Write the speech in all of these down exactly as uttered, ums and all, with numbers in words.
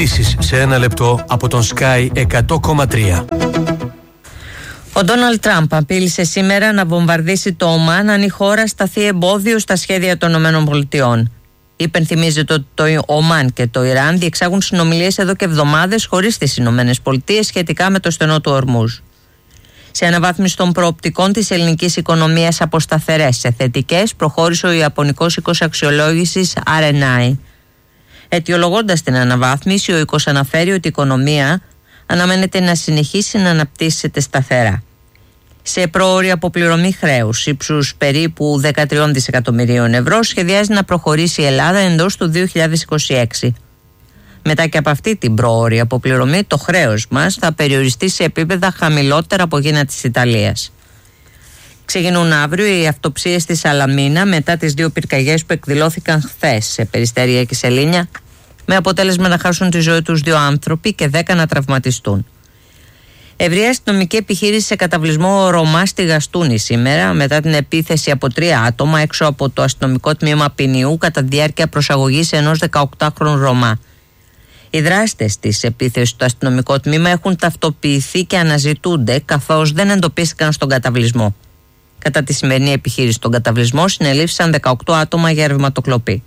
ειδήσεις σε ένα λεπτό από τον Sky εκατό κόμμα τρία. Ο Ντόναλντ Τραμπ απείλησε σήμερα να βομβαρδίσει το Ομάν αν η χώρα σταθεί εμπόδιο στα σχέδια των ΗΠΑ. Υπενθυμίζεται ότι το Ομάν και το Ιράν διεξάγουν συνομιλίες εδώ και εβδομάδες χωρίς τις ΗΠΑ σχετικά με το στενό του Ορμούζ. Σε αναβάθμιση των προοπτικών της ελληνικής οικονομίας από σταθερές σε θετικές, προχώρησε ο Ιαπωνικός οίκος αξιολόγησης αρ εν άι. Αιτιολογώντας την αναβάθμιση, ο οίκος αναφέρει ότι η οικονομία αναμένεται να συνεχίσει να αναπτύσσεται σταθερά. Σε πρόωρη αποπληρωμή χρέους ύψους περίπου δεκατρία δισεκατομμυρίων ευρώ σχεδιάζει να προχωρήσει η Ελλάδα εντός του δύο χιλιάδες είκοσι έξι. Μετά και από αυτή την πρόωρη αποπληρωμή, το χρέος μας θα περιοριστεί σε επίπεδα χαμηλότερα από εκείνα της Ιταλίας. Ξεκινούν αύριο οι αυτοψίες στη Σαλαμίνα μετά τις δύο πυρκαγιές που εκδηλώθηκαν χθες σε Περιστέρια και Σελήνια, με αποτέλεσμα να χάσουν τη ζωή τους δύο άνθρωποι και δέκα να τραυματιστούν. Ευρεία αστυνομική επιχείρηση σε καταβλισμό Ρωμά στη Γαστούνη σήμερα, μετά την επίθεση από τρία άτομα έξω από το αστυνομικό τμήμα ποινιού κατά τη διάρκεια προσαγωγής ενός δεκαοκτάχρονου Ρωμά. Οι δράστες της επίθεσης στο αστυνομικό τμήμα έχουν ταυτοποιηθεί και αναζητούνται, καθώς δεν εντοπίστηκαν στον καταβλισμό. Κατά τη σημερινή επιχείρηση στον καταβλισμό συνελήφθησαν δεκαοκτώ άτομα για ρευματοκλοπή.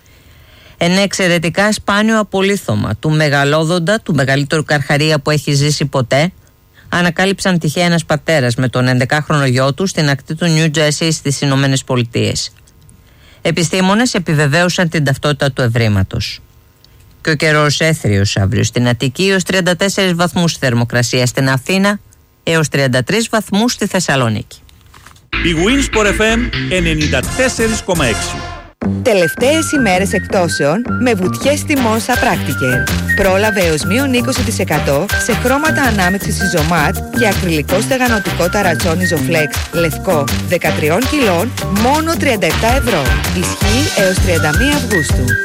Ένα εξαιρετικά σπάνιο απολίθωμα του μεγαλόδοντα, του μεγαλύτερου καρχαρία που έχει ζήσει ποτέ, ανακάλυψαν τυχαία ένας πατέρας με τον ενδεκάχρονο γιο του στην ακτή του Νιου Τζέρσι στις Ηνωμένες Πολιτείες. Επιστήμονες επιβεβαίωσαν την ταυτότητα του ευρήματος. Και ο καιρός έθριος αύριο στην Αττική έως τριάντα τέσσερις βαθμούς θερμοκρασία, στην Αθήνα έως τριάντα τρεις βαθμούς στη Θεσσαλονίκη. Η Winsport εφ εμ ενενήντα τέσσερα κόμμα έξι. Τελευταίες ημέρες εκπτώσεων με βουτιές τιμών στα Practiker. Πρόλαβε έως μείον είκοσι τοις εκατό σε χρώματα ανάμειξης Isomat και ακριλικό στεγανοτικό ταρατσόν Isoflex λευκό δεκατρία κιλών μόνο τριάντα επτά ευρώ. Ισχύει έως τριάντα μία Αυγούστου.